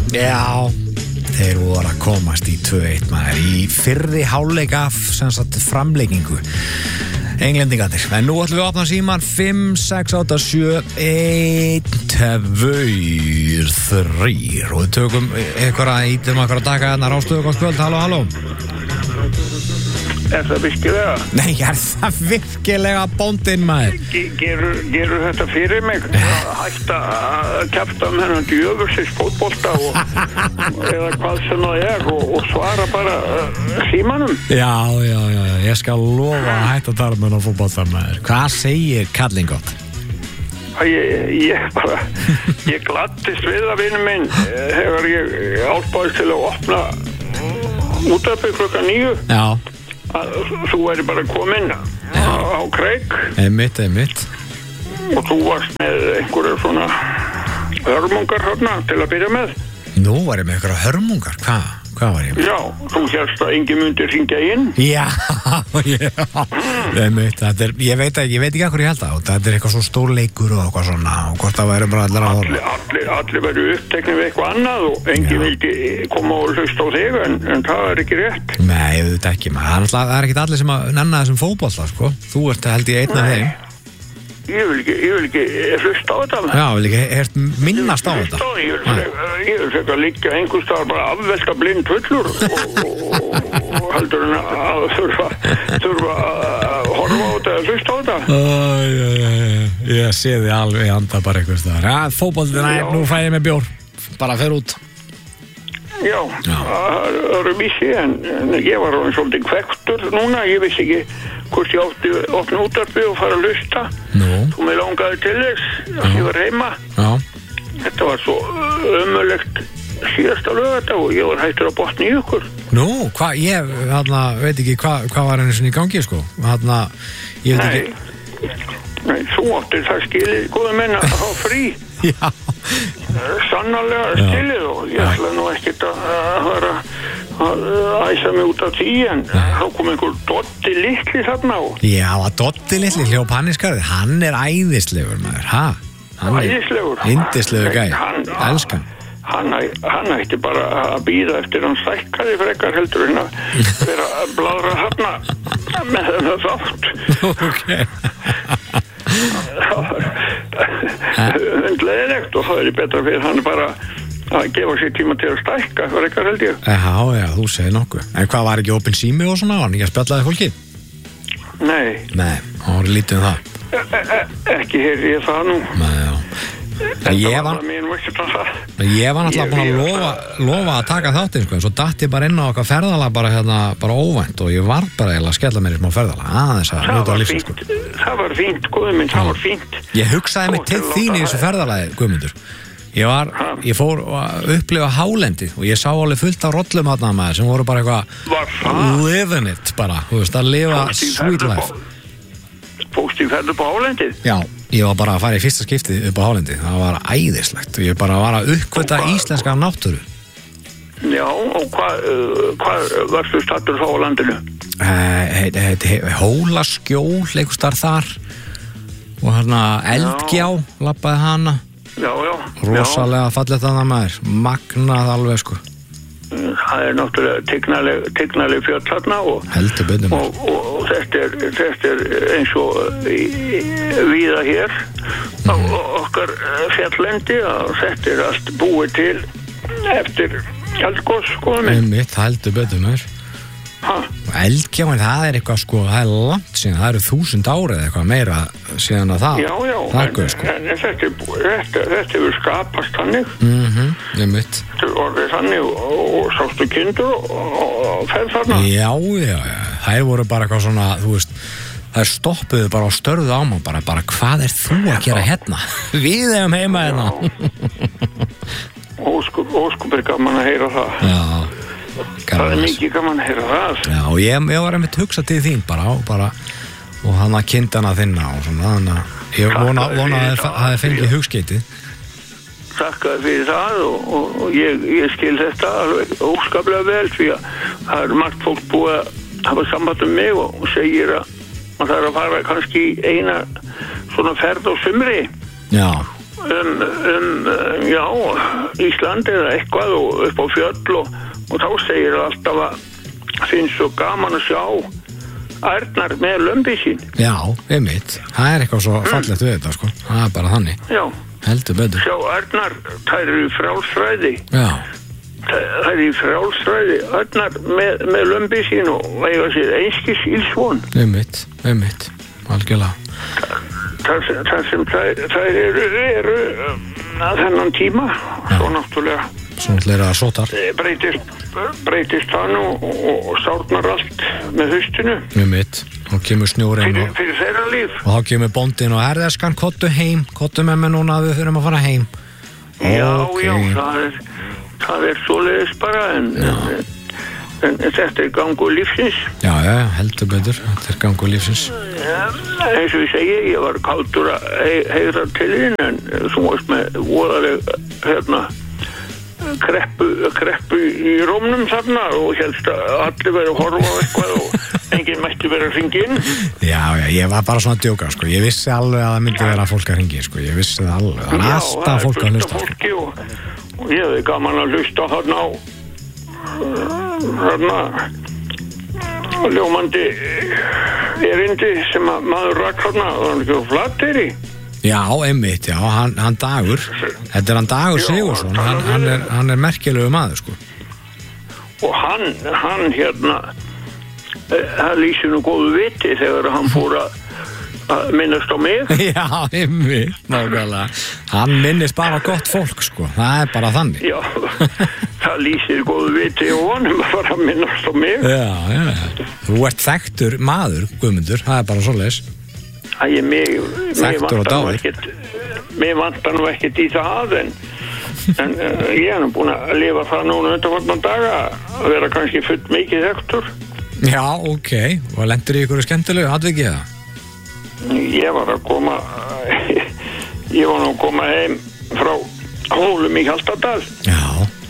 Já, þeir voru að komast í 2-1 maður í fyrri hálfleik af sem sagt framleikingu Englendingarnir. En nú ætlum við að opna síman 5, 6, 8, 7, 1, 2, 3 og við tökum ítlum að taka hérna Rástöðugóðskvöld. Halló. Er það virkilega? Nei, er það virkilega bóndinn maður? Gerur þetta fyrir mig? Hætta að kjafta hennan djöfusins fótbolta eða hvað sem það og svara bara símanum? Já, ég skal lofa að hætta að tala með hennan fótbolta maður. Hvað segir kallinn gott? Ég gladdist við að vinur minn þegar ég álbáðist til að opna útvarpið klukkan 9. Já. Þú væri bara komin á kreik Einmitt og þú varst með einhverja svona hörmungar hérna til að byrja með. Nú var ég með einhverja hörmungar, hvað var ég með? Já, þú hérst að enginn myndi hringja inn. Já, einmitt, ég veit ekki hvað ég held að þetta er eitthvað svo stórleikur og eitthvað svona og hvort það væri bara allir að horfa. Allir verið uppteknir við eitthvað annað og enginn vildi koma og hlusta á þig en það er ekki rétt. Nei, ég veit ekki maður, það er ekki allir sem að nenna þessum fótbolta, sko. Þú ert held ég einn af þeim. Ég vil ekki hlusta á þetta. Já, vil ekki minnast á þetta. Ég vil fekk að liggja einhvers staðar bara afvelta blind fullur og heldur en að þurfa að horfa á þetta eða hlusta á þetta. Ég sé þið alveg anda bara einhvers staðar. Ja, fótboltin, nú fæ ég með bjór. Bara fer út. Já, það eru vissi en ég var svolítið kvektur núna, ég vissi ekki hvort ég átti opna útvarpið og fara að hlusta. Þú mig langaði til þess að ég var heima. Já. Þetta var svo ömurlegt síðasta laugardag og ég var hættur að botna í ykkur. Nú, ég veit ekki hvað var henni svona í gangi, sko. Ég veit ekki. Nei, þú áttir það skilið, góða menn að hafa frí. Já. Sannarlega skilið og ég ætla nú ekkert að vera að æsa mig út af því en þá kom einhver Doddi litli þarna og... Já, að Doddi litli hljóp hann í skarðið, hann er æðislegur maður, Æðislegur? Yndislegur gæi, elskan. Hann ætti bara að bíða eftir hann stækkaði frekar heldur en að vera að bladra þarna með þennan þátt. Ok. Undleðilegt og það er betra fyrir hann bara að gefa sér tíma til að stækka frekar held ég. Já, þú segir nokkuð. En hvað var ekki opinn sími og svona, var hann ekki að spjallaði fólki? Nei, það var lítið um það. Ekki heyrði ég það nú. Nei, já. Ég var náttúrulega búin að lofa að taka þáttinn, sko, en svo datt ég bara inn á okkar ferðalag bara óvænt og ég var bara eiginlega að skella mér í smá ferðalag aðeins að njóta á lífsins, sko. Það var fínt, Guðmund, það var fínt. Ég hugsaði mig til þín í þessu ferðalagi, Guðmundur. Ég fór að upplifa hálendið og ég sá alveg fullt af rollum þarna maður sem voru bara eitthvað living it bara, þú veist, að lifa sweet life. Fórst í ferð upp á hálendið? Já, ég var bara að fara í fyrsta skiptið upp á hálendið. Það var æðislegt og ég bara var að uppgöta íslenska náttúru. Já, og hvað varstu stattur á landinu? Hólaskjól, einhvers staðar þar og hérna Eldgjá, labbaði hana. Já. Rosalega fallegt þarna maður, magnað alveg, sko. Það er náttúrulega tignaleg fjöll þarna og þetta er eins og víða hér á okkar fjalllendi og þetta er allt búið til eftir eldgos, sko. Mitt heldur betur maður. Eldgjáin, það er eitthvað, sko, það er langt síðan, það eru 1000 árið eða eitthvað meira síðan að það er, sko. En þetta hefur skapast þannig. Mitt. Orðið þannig og sástu kindur og ferð þarna. Já, þær voru bara eitthvað svona, þú veist, þær stoppuðu bara og störðu á mig bara hvað er þú að gera hérna? Við hefum heima hérna. Óskupir gaman að heyra það. Já. Það er mikið gaman að heyra það. Já, og ég var einmitt hugsað til þín bara og hann að kindana þinna og svona, þannig að ég vona að það hefði fengið hugskeitið. Þakkaði fyrir það og ég skil þetta alveg óskaplega vel því að það er margt fólk búið að hafa samband um mig og segir að það er að fara kannski eina svona ferð á sumri. Já. já, Ísland eða eitthvað og upp á fjöll og þá segir alltaf að finnst svo gaman að sjá ærnar með lömbi sín. Já, einmitt. Það er eitthvað svo fallegt við þetta, sko. Það er bara þannig. Já. Heldur betur. Sjá ærnar, þær eru í frjálsræði. Já. Það er í frjálsræði ærnar með lömbi sín og eiga sér einskis ílsvon. Einmitt. Algjörlega. Það sem þær eru að þennan tíma, svo náttúrulega Svona sótar. Breytist það nú og sárnar allt með haustinu. Einmitt. Og kemur snjórinn fyrir þeirra líf. Og þá kemur bóndinn og herðeskan, kottu með mig núna að við þurfum að fara heim. Já, það er svoleiðis bara en þetta er gangur lífsins. Já, heldur betur. Þetta er gangur lífsins. Eins og ég segi, ég var káttur að heyra til þín en þú varst með voðaleg kreppu í rómnum þarna og helst að allir verið að horfa á eitthvað og enginn mætti verið að hringi inn. Já, ég var bara svona að djóka, sko. Ég vissi alveg að það myndi vera fólk að hringi, sko. Ég vissi það alveg. Það er alltaf fólk að hlusta. Fólki og ég hefði gaman að hlusta þarna á ljómandi erindi sem að maður rak þarna og hann ekki á Flateyri. Já, einmitt, já, hann Dagur. Þetta er hann Dagur Sigursson, hann er merkilegu maður, sko. Og hann hérna, það lýsir nú góðu viti þegar hann fór að minnast á mig. Já, einmitt, nákvæmlega. Hann minnist bara gott fólk, sko, það er bara þannig. Já, það lýsir góðu viti og honum að fara að minnast á mig. Já, þú ert þekktur maður, Guðmundur, það er bara svoleiðis. Mér vantar nú ekkert í það en ég er nú búin að lifa það núna undanfarnar daga að vera kannski full mikið þekktur. Já, ok. Og lendur í ykkur skemmtilegu atvikið það? Ég var nú að koma heim frá Hólum í Hjaltadal. Já.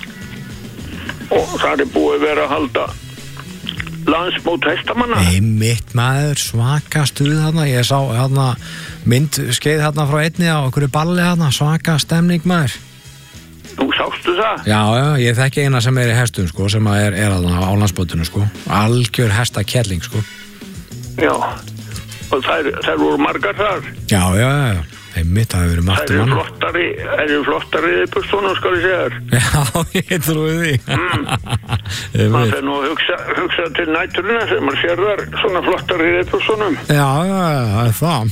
Og það er búið að vera að halda landsmót hestamanna. Einmitt maður, svaka stuð þarna. Ég sá þarna myndskeið þarna frá einni á okkur balli þarna, svaka stemning maður. Þú sástu það? Já, ég þekki eina sem er í hestum, sko, sem er þarna á landsmótinu, sko. Algjör hestakelling, sko. Já, og þær voru margar þar. Já. Einmitt, það hefur verið margt mann. Það eru flottari epistónum, skal ég segja þér. Já, ég trúi því. Maður fer nú að hugsa til næturina sem maður sér þar svona flottari epistónum. Já, það er það.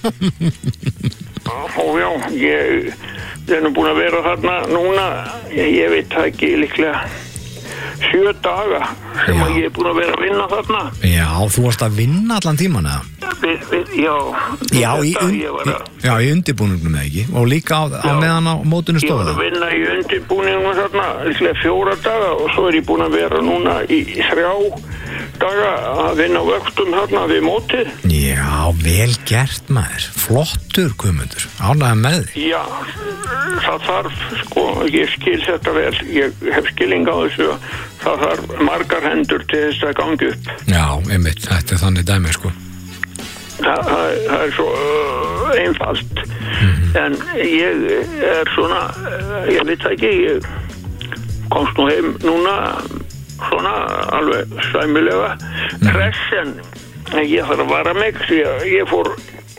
Já, ég er nú búin að vera þarna núna, ég veit það ekki líklega 7 daga sem að ég er búin að vera að vinna þarna. Já, þú varst að vinna allan tíman, eða? Já, í undirbúningnum eða ekki og líka á meðan á mótinu stóða. Ég var að vinna í undirbúningnum þarna líklega 4 daga og svo er ég búin að vera núna í 3 daga að vinna vöktum þarna við mótið. Já, vel gert maður, flottur Guðmundur, ánægður með þig. Já, það þarf, sko, ég skil þetta vel, ég hef skilning á þessu, það þarf margar hendur til þess að gangi upp. Já, einmitt, þetta er þannig dæmi, sko. Það er svo einfalt en ég er svona ég veit ekki, ég komst nú heim núna svona alveg sæmilega hress en ég þarf að vara mig því að ég fór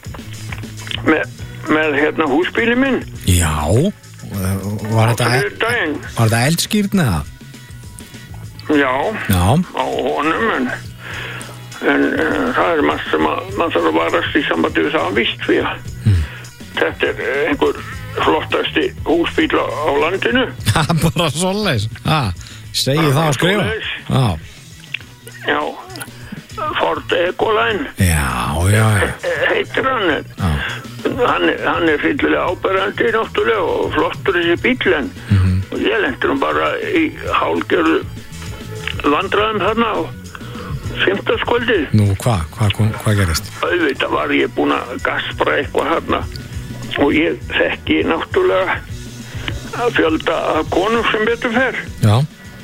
með hérna húsbíli minn. Já, var þetta eldskírn eða? Já, á honum en það er margt sem mann þarf að varast í sambandi við það víst því að þetta er einhver flottasti húsbíl á landinu. Bara svoleiðis. Segi það að skrifa. Já, Ford Ecoline. Já. Heitir hann. Hann er hryllilega áberandi náttúrulega og flottur þessi bíl en ég lendi nú bara í hálfgerðu vandræðum þarna og 15. kvöldið. Nú, hvað gerist? Auðvitað var ég búin að gaspra eitthvað þarna og ég þekki náttúrulega að fjölda að konum sem betur fer. Já.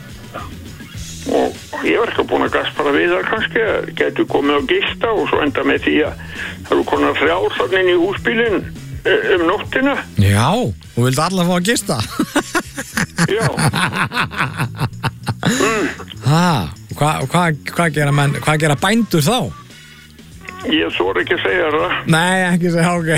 Og ég var ekki búin að gaspra við það kannski, getur komið á gista og svo enda með því að það eru konar 3 þarna inn í húsbílinn nóttina. Já, og vildi alla fá að gista. Já. Hvað gera bændur þá? Ég þori ekki að segja það. Nei, ekki segja, ok.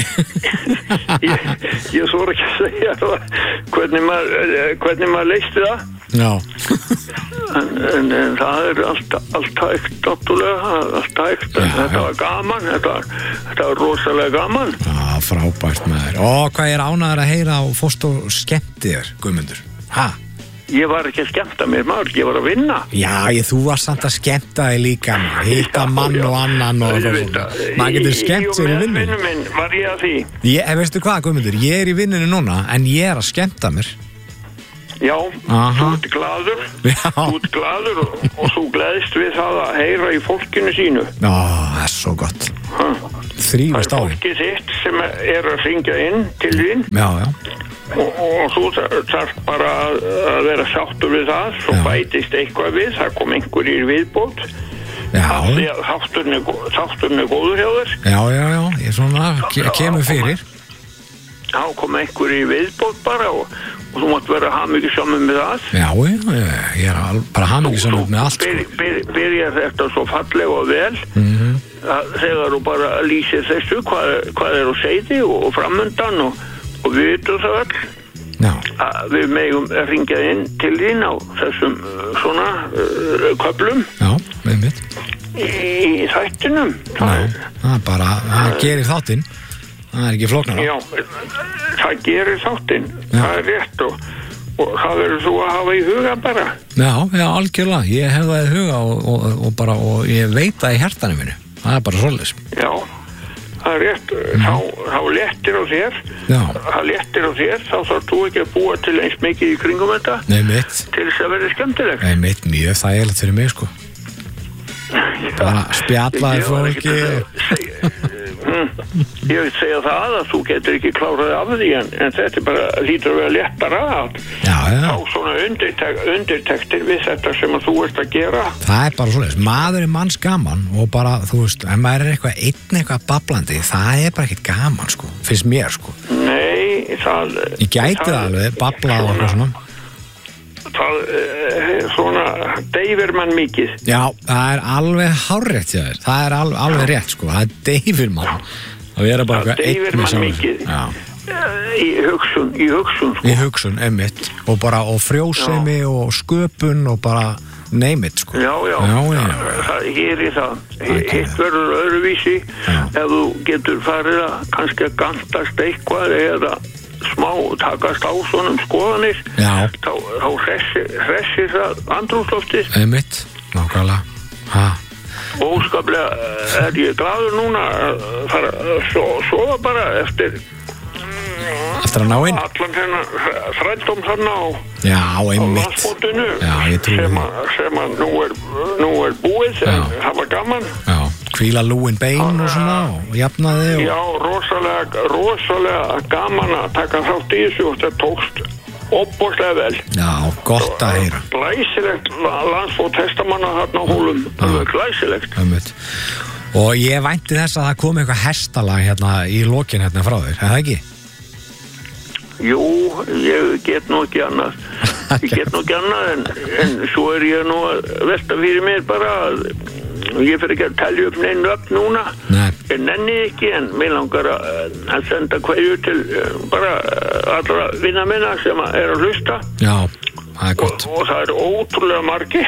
Ég þori ekki að segja það hvernig maður leysti það. Já. En það allt hægt, náttúrulega, allt hægt. Þetta var gaman, þetta var rosalega gaman. Já, frábært með þér. Hvað er ánægður að heyra og fórst og skemmti þér, Guðmundur? Ég var ekki að skemmta mér, maður, ég var að vinna. Já, þú var samt að skemmta þig líka, hitta mann og annan og svona. Maður getur skemmt sér í vinnunni. Vinnu minn var ég að því. Veistu hvað, Guðmundur, ég er í vinnunni núna, en ég er að skemmta mér. Já, þú ert glaður. Þú ert glaður og þú gleðist við það að heyra í fólkinu sínu. Já, það er svo gott. Þrífast á því. Það er fólkið þitt sem er að hringja inn til þín. Já. Og þú þarf bara að vera sáttur við það, svo bætist eitthvað við, það kom einhverjir viðbót. Já. Þátturinn er góður hjá þér. Já, ég svona kemur fyrir. þá kom einhver í viðbót bara og þú mátt vera hamingjusamur með það. Já, ég er bara hamingjusamur með allt. Byrjar þetta svo fallega og vel þegar þú bara lýsir þessu hvað er á seyði og framundan og við vitum það öll. Já. Við megum hringja inn til þín á þessum svona köflum. Já, með mitt. Í þættinum. Það gerir þáttinn. Það er ekki flóknara. Já, það gerir þáttinn. Það er rétt og það verður þú að hafa í huga bara. Já, algjörlega. Ég hef það í huga og ég veit það í hjartanum minu. Það er bara svoleiðis. Já, það er rétt. Þá léttir á þér. Já. Það léttir á þér. Þá þarf þú ekki að búa til eins mikið í kringum þetta. Nei, mitt. Til þess að verða skemmtilegt. Nei, mitt mjög þægilegt fyrir mig, sko. Bara spjallaði fólki. Ég vil segja það að þú getur ekki kláraði af því en þetta er bara lítur að vera léttara að fá svona undirtektir við þetta sem að þú ert að gera. Það er bara svoleiðis, maður er manns gaman og bara, þú veist, ef maður er eitthvað bablandi, það er bara ekkert gaman, sko, finnst mér, sko. Nei, ég gæti það alveg, bablað og eitthvað svona. Það svona deyfir mann mikið. Já, það er alveg hárrétt hjá þér. Það er alveg rétt, sko. Það deyfir mann. Það er bara eitthvað deyfir mann mikið. Já. Í hugsun, sko. Í hugsun, einmitt. Og frjósemi og sköpun og bara neymit, sko. Já. Hér er það. Hitt verður öðruvísi. Ef þú getur farið að kannski að gantast eitthvað eða smá takast á svonum skoðanir þá hressir það andrúmsloftið. Einmitt, nákvæmlega. Óskaplega er ég glaður núna að fara að sofa bara eftir að ná inn allan þennan þrældóm þarna á landsmótinu sem að nú er búið en það var gaman. Já, hvíla lúin bein og svona og jafnaði og... Já, rosalega gaman að taka þátt í þessu og þetta tókst óbúslega vel. Já, gott að heyra. Glæsilegt landsmót hestamanna þarna á Hólum, glæsilegt. Og ég vænti þess að það komi eitthvað hestalag hérna í lokin hérna frá þér, er það ekki? Jú, ég get nú ekki annað. En svo er ég nú að velta fyrir mér bara að ég fyrir ekki að telja upp neinn upp núna. Nei. Ég nenni ekki en mér langar að senda kveðju til bara allra vinna minna sem er að hlusta. Já, það er gott. Og það er ótrúlega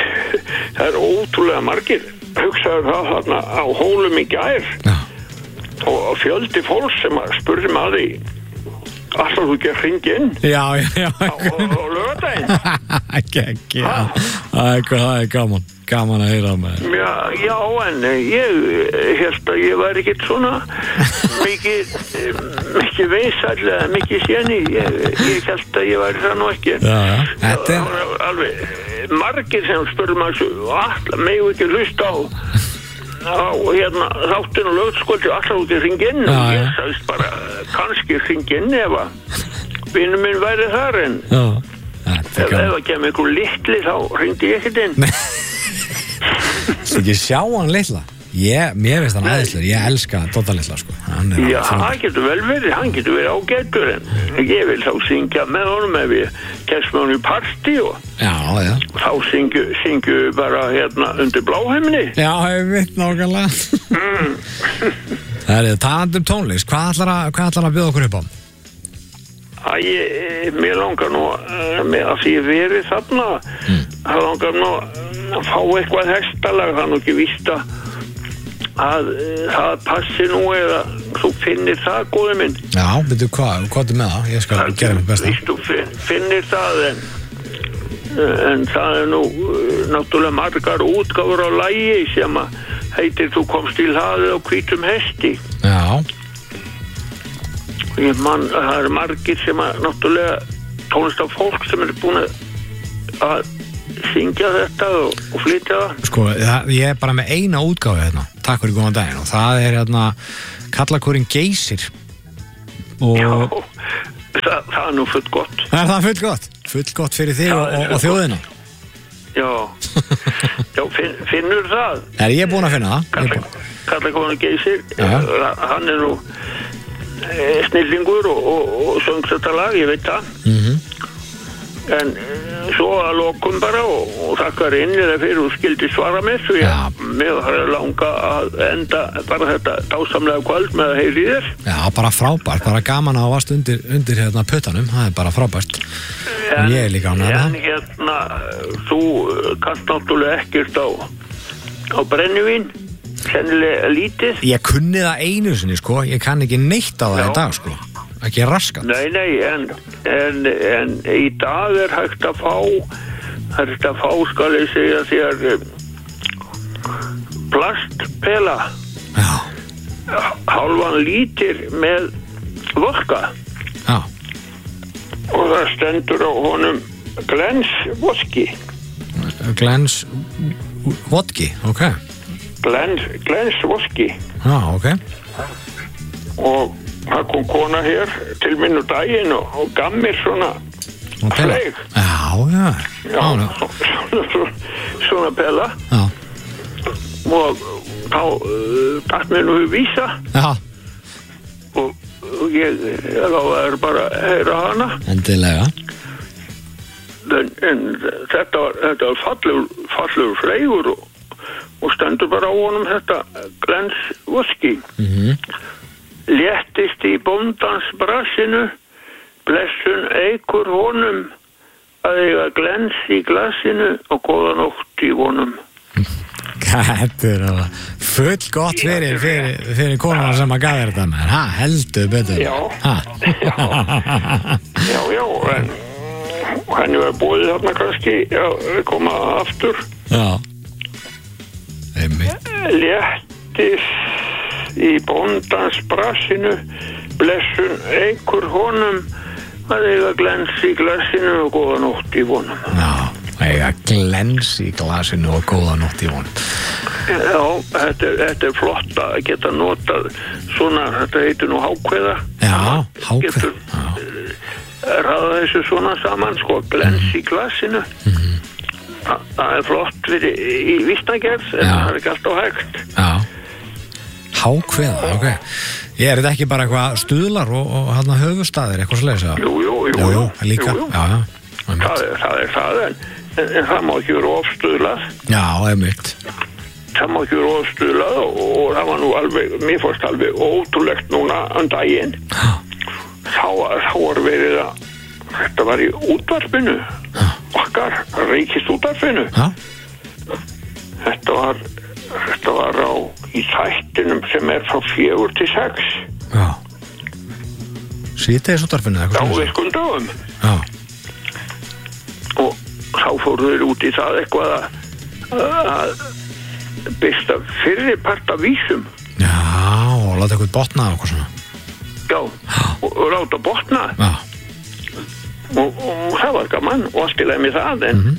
margir. Hugsaðu það þarna á Hólum í gær. Já. Og fjöldi fólks sem spurði mig að því alltaf þú ekki að hringja inn Já á laugardaginn. Það er gaman að heyra með þér. Já, en ég held að ég var ekkert svona mikið veisall mikið séni, ég held að ég var það nú ekki. Það var alveg margir sem spurði mig alltaf megu ekki hlusta á hérna þáttinn og lögskvöldi alltaf út í hringinn og ég sagðist bara kannski hringinn ef að vinur minn væri þar en ef það kemur einhver litli þá hringdi ég ekkert inn. Þú ekki sjá hann litla? Mér finnst hann æðislegur, ég elska Dodda litla sko. Já, hann getur vel verið, hann getur verið ágætur en ég vil þá syngja með honum ef ég kemst með honum í partí og já. Þá syngju bara hérna undir bláhimni. Já, ég veit nákvæmlega. Það er talandi tónlist, hvað ætlar að bjóða okkur upp á? Mér langar nú að því ég verið þarna það langar nú að fá eitthvað hestalag, það er nú ekki víst að það passi nú eða þú finnir það, góði minn. Já, veitu hvað er með það? Ég skal gera mitt besta. Víst, þú finnir það en það er nú náttúrulega margar útgáfur á lagi sem að heitir Þú komst í hlaðið á hvítum hesti. Já. Það er margir sem að náttúrulega tónlistar fólk sem er búin að syngja þetta og flytja það. Sko, ég er bara með eina útgáfu hérna, takk fyrir góðan daginn, og það er hérna kallakórinn Geysir. Já, það er nú full gott. Það er full gott fyrir þig og þjóðina. Já, finnur það? Ég er búin að finna það. Kallakórinn Geysir, hann er nú snillingur og söng þetta lag, ég veit það. En svo að lokum bara og þakkar inn eða fyrir og skildi svara með svo mér har langa að enda bara þetta dásamlega kvöld með að heyri þér. Já, bara frábært, bara gaman að varst undir hérna puttanum, það er bara frábært. En ég er líka ánægður. En hérna, þú kannst náttúrulega ekkert á brennivín. Sennilega lítið. Ég kunni það einu sinni sko, ég kann ekki neitt á það í dag sko, ekki raskat. Nei, en í dag er hægt að fá skal ég segja þér plastpela. Já. Hálfan lítir með vodka. Já. Og það stendur á honum Glens vodki. Glens vodki, ok. Glens vodki. Ok. Og það kom kona hér til minn daginn og gaf mér svona fleig. Já. Svona pela. Já. Og þá datt mér nú vísa. Já. Og ég er bara að heyra hana. Endilega. En þetta var fallegur fleigur og stendur bara á honum þetta Glens vodki. Léttist í bóndans brassinu, blessun eikur honum að eiga glens í glasinu og góða nótt í vonum. Þetta er full gott fyrir konuna sem að gaf þér þetta með. Heldur betur. Já, en henni var búið þarna kannski að koma aftur. Já. Léttist í bóndans brassinu, blessun eikur honum að eiga glens í glasinu og góða nótt í vonum. Já, eiga glens í glasinu og góða nótt í vonum. Já, þetta er flott að geta notað svona, þetta heitir nú hákveða. Já, hákveða. Ræða þessu svona saman, sko, glens í glasinu. Það er flott í vísnagerð, en það er ekki alltaf hægt. Já. Hákveða, ok. Ég er þetta ekki bara eitthvað stuðlar og hérna höfuðstaðir, eitthvað svoleiðis? Jú, líka. Já. Það er það, en það má ekki vera ofstuðlað. Já, einmitt. Það má ekki vera ofstuðlað og það var nú alveg, mér fannst alveg ótrúlegt núna daginn. Þá var verið að þetta var í útvarpinu. Okkar ríkist útvarpinu. Þetta var í þættinum sem er frá 4 til 6. Já. Síðdegis útvarpinu eða eitthvað? Já, virkum dögum. Já. Og þá fóru þeir út í það eitthvað að byrsta fyrri part af vísum. Já, og láta eitthvað botna og eitthvað svona. Já, og láta botna. Já. Og það var gaman og allt í lagi með það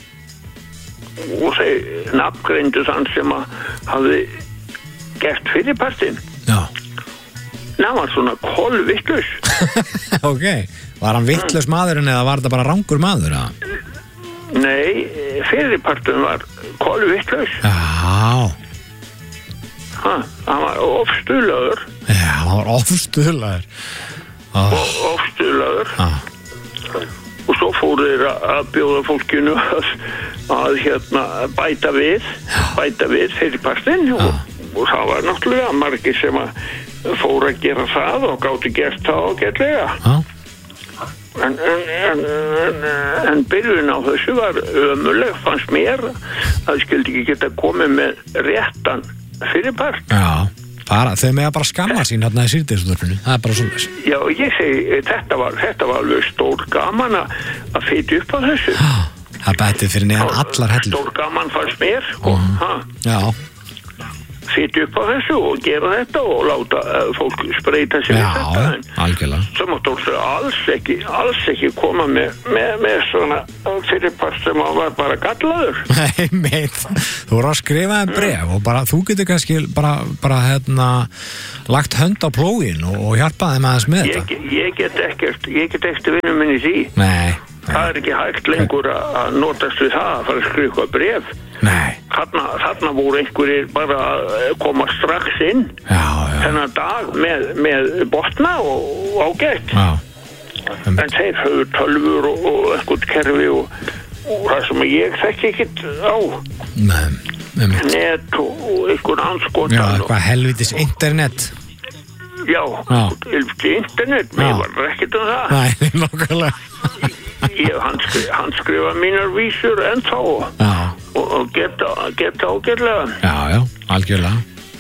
og þeir nafngreindu þann sem að hafði gert fyrirpartinn. Já. Það var svona kolvitlaus. Ok, var hann vitlaus maðurinn eða var þetta bara rangur maður? Nei, fyrirpartinn var kolvitlaus. Já. hann var ofstuðlaður. Já, hann var ofstuðlaður. Ofstuðlaður. Og svo fóru þeir að bjóða fólkinu að bæta við fyrir partinn og það var náttúrulega margir sem að fóru að gera það og gátu gert það ágætlega. En byrjun á þessu var ömurleg, fannst mér að skildi ekki geta komið með réttan fyrirpart. Já, þau með að bara skamma sín hérna í Síðdegisútvarpinu, það bara svoleiðis. Já, ég segi, þetta var alveg stór gaman að fita upp á þessu. Það bætti fyrir neðan allar hellur. Stór gaman fannst mér, Já. Fita upp á þessu og gera þetta og láta fólk spreita sig við þetta. Já, algjörlega. Svo máttu alls ekki koma með svona fyrirpart sem var bara gallaður. Nei, meit, þú voru að skrifa bréf og bara, þú getur kannski bara lagt hönd á plógin og hjálpa þeim aðeins með þetta. Ég get ekkert vinnum minni því. Nei. Það er ekki hægt lengur að notast við það að fara að skrifa bréf. Nei. Þarna voru einhverjir bara að koma strax inn þennan dag með botna og ágætt. Já. En þeir höfðu tölvur og eitthvað kerfi og það sem ég þekki ekkert á. Nei. Net og einhver anskotan. Já, eitthvað helvitis internet. Já, internet, mér var ekkert það. Nei, nokkulega. Hann skrifa mínar vísur ennþá og geta ágætlega. Já, algjörlega.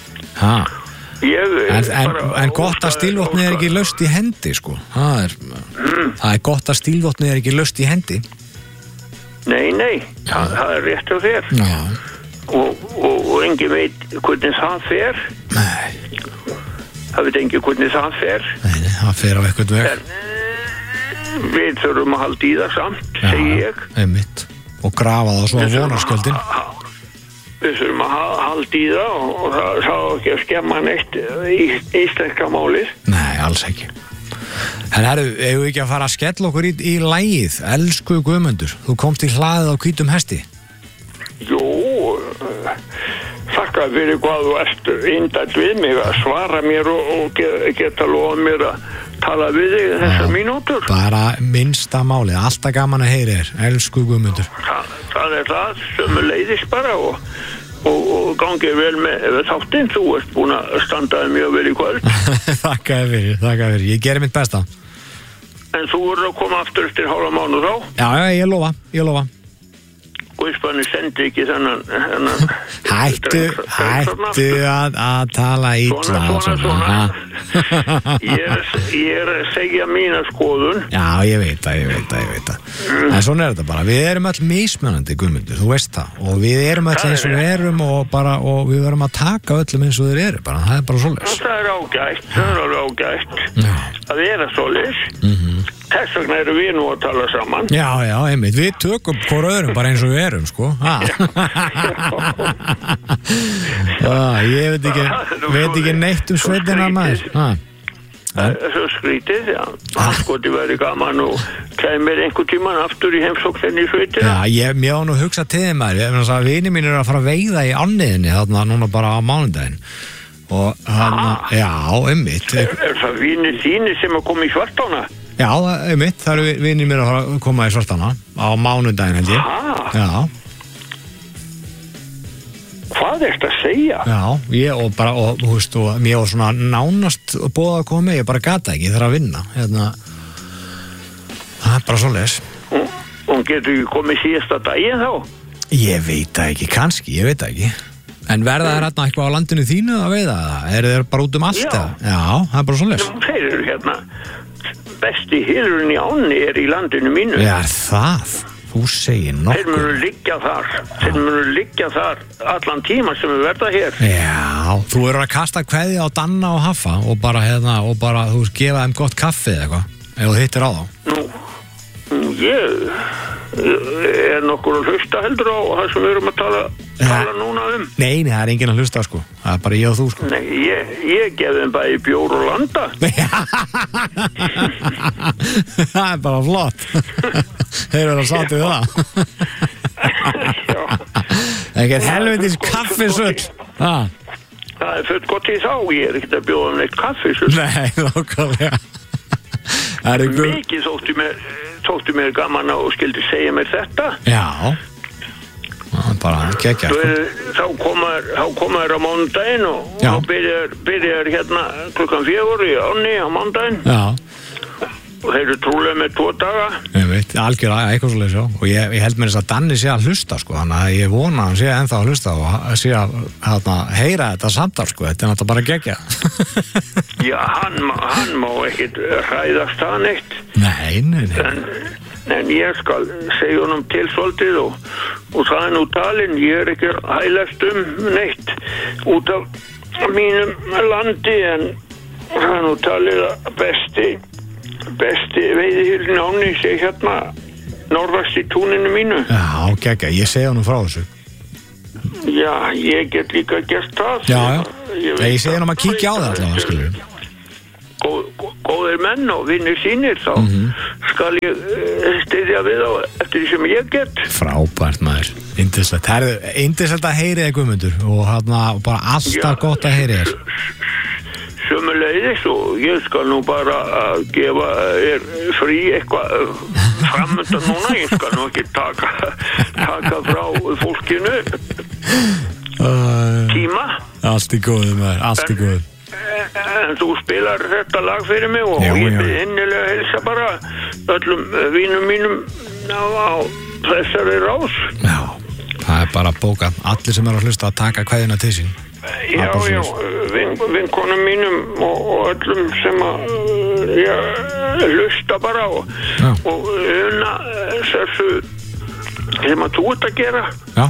En gott að stílvopnið er ekki laust í hendi, sko. Það er gott að stílvopnið er ekki laust í hendi. Nei, það er rétt á þér. Já. Og engin veit hvernig það fer. Nei. Það veit engin hvernig það fer. Nei, það fer á eitthvað veg. Við þurfum að halda í það samt, segi ég. Einmitt. Og grafa það svo á vonarskjöldin. Við þurfum að halda í það og það sá ekki að skemma neitt í íslenska málið. Nei, alls ekki. En eigum við ekki að fara að skella okkur í lagið, elsku Guðmundur. Þú komst í hlaðið á hvítum hesti. Jú, þakka fyrir hvað þú ert indæll við mig að svara mér og geta lofa mér að tala við þig þessar mínútur. Bara minnsta málið, alltaf gaman að heyri þér, elsku Guðmundur. Það er það, sömuleiðis bara og gangið vel með þáttinn, þú ert búin að standaði mjög vel í kvöld. Þakka fyrir, ég gerir mitt besta. En þú verður að koma aftur eftir hálfa mánuð þá? Já, ég lofa. Guðspanni sendi ekki þennan Hættu að tala illa. Svona. Ég er að segja mína skoðun. Já, ég veit það. En svona er þetta bara. Við erum öll mismunandi, Guðmundur, þú veist það. Og við erum öll eins og við erum og við verum að taka öllum eins og þeir eru. Bara, það er bara svoleiðis. Það er ágætt. Að vera svoleiðis. Þess vegna eru við nú að tala saman. Já, einmitt. Við tökum hvort öðrum bara eins og við erum, sko. Ég veit ekki neitt sveitina maður. Það er svo skrítið, já. Skoti væri gaman og kemur einhver tíman aftur í heimsókninni í sveitina. Já, mér á nú hugsað til þeim maður. Vinir mín eru að fara að veiða í ánniðinni þarna núna bara á mánudaginn. Og já, einmitt. Er það vinir þínir sem að koma í Svartána? Já, einmitt, það eru vinir mér að fara að koma í Svartána á mánudaginn held ég. Já. Hvað er þetta að segja? Já, þú veist, mér var svona nánast búið að koma, ég bara gata ekki, ég þarf að vinna. Það er bara svoleiðis. Og getur ekki komið síðasta daginn þá? Ég veit það ekki, kannski, ég veit það ekki. En verða það hérna eitthvað á landinu þínu að veiða það? Eru þeir bara út um allt? Já, það er bara svoleiðis. Þeir eru hérna, besti hylurinn í ánni er í landinu mínu. Já, það? Þú segir nokkuð. Þeir munu liggja þar allan tíma sem við verða hér. Já, þú eru að kasta kveðja á Danna og Haffa og bara þú gefa þeim gott kaffi eða eitthvað, ef þú hittir á þá. Nú, ég er nokkur að hlusta heldur á það sem við erum að tala núna um. Nei, það er enginn að hlusta, sko. Það er bara ég og þú, sko. Nei, ég gef þeim bæði bjór og landa. Það er bara flott. Þeir eru að sátu við það. Ekkert helvitis kaffisull. Það það fullt gott í þá, ég ekkert að bjóða neitt kaffi. Nei, nákvæmlega. Mikið þótti mér gaman og skildi segja mér þetta. Já. Bara gegja. Þá koma á mánudaginn og byrjar hérna klukkan 4 í ánni á mánudaginn. Já. Og þeir eru trúlega með 2 daga. Ég veit, algjörlega, eitthvað svolítið svo. Og ég held mér þess að Danni sé að hlusta, sko. Þannig að ég vona að hann sé ennþá að hlusta og sé að heyra þetta samtal, sko. Þetta náttúrulega bara gegja. Já, hann má ekkert hræðast það neitt. Nei. En ég skal segja honum til svolítið og það er nú talinn. Ég ekki hælast neitt út af mínum landi en það er nú talið að besti veiðihýrn ánni sé hérna norðast í túninu mínu. Já, gegja, ég segja honum frá þessu. Já, ég get líka gert það. Já. Ég segja honum að kíkja á það allavega, skilur. Góðir menn og vinnir sínir, þá skal ég styðja við á eftir því sem ég get. Frábært, maður. Yndislegt. Það er yndislegt að heyri þig, Guðmundur, og bara alltaf gott að heyri þér. Sömuleiðis og ég skal nú bara að gefa frí eitthvað framöndan núna, ég skal nú ekki taka frá fólkinu tíma. Allt í góðu, maður, allt í góðu. En þú spilar þetta lag fyrir mig og ég byrði innilega að helsa bara öllum vínum mínum á þessari rás. Já, það er bara bókað. Allir sem eru að hlusta að taka kveðina til sín. Já, vinkonum mínum og öllum sem að hlusta bara og una þessu sem að þú ert að gera. Já.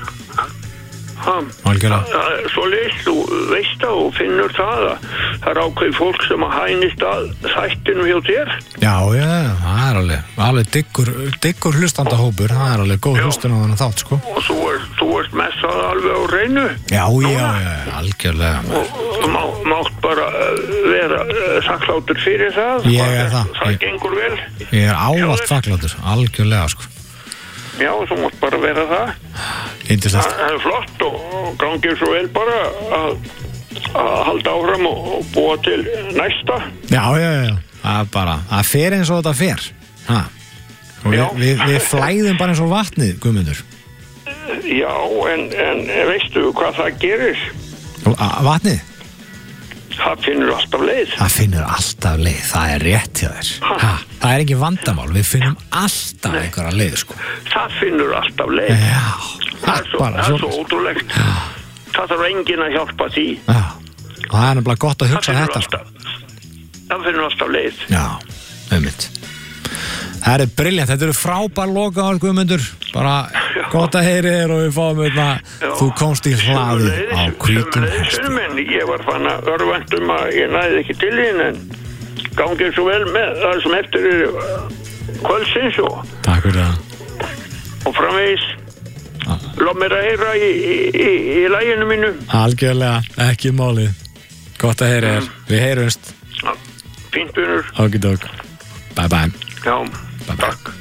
Svo leist þú veist það og finnur það er ákveð fólk sem að hænist að þættinum hjá þér. Já, það er alveg diggur hlustandahópur, það er alveg góð hlustun á þennan þátt, sko. Og þú ert með það alveg á reynu. Já, algjörlega. Og mátt bara vera þakkláttur fyrir það. Ég er það. Það gengur vel. Ég er ávallt þakkláttur, algjörlega, sko. Já, þú mátt bara vera það. Yndislegt. Það er flott og gangið svo vel bara að halda áfram og búa til næsta. Já. Það fer eins og þetta fer. Og við flæðum bara eins og vatnið, Guðmundur. Já, en veistu hvað það gerir? Vatnið? Það finnur alltaf leið. Það er rétt hjá þér. Það er ekki vandamál, við finnum alltaf einhverja leið, sko. Það finnur alltaf leið. Já. Það er svo ótrúlegt. Það þarf enginn að hjálpa því. Já. Og það er nefnilega gott að hugsa þetta, sko. Það finnur alltaf leið. Já, einmitt. Það er brilljant, þetta eru frábær lokaorð, Guðmundur. Bara gott að heyri þér og við fáum þetta. Þú komst í hlaðið á hvítum hesti. Ég var fann að örvæntum að ég næði ekki til þín en gangið svo vel með það sem eftir kvöldsins og takk fyrir það. Og framvegis lof mér að heyra í laginu mínu. Algjörlega, ekki málið. Gott að heyri þér. Við heyrumst. Fínt bunur. Okidok. Bye bye. Já, takk.